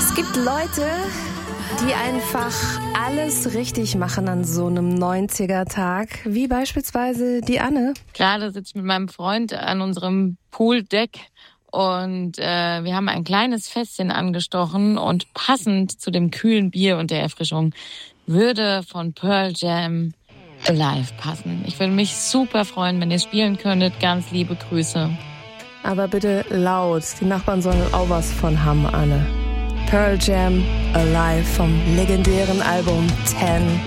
Es gibt Leute, die einfach alles richtig machen an so einem 90er-Tag, wie beispielsweise die Anne. Gerade sitze ich mit meinem Freund an unserem Pooldeck und wir haben ein kleines Fässchen angestochen und passend zu dem kühlen Bier und der Erfrischung würde von Pearl Jam Alive passen. Ich würde mich super freuen, wenn ihr spielen könntet. Ganz liebe Grüße. Aber bitte laut, die Nachbarn sollen auch was von haben, Anne. Pearl Jam Alive vom legendären Album 10.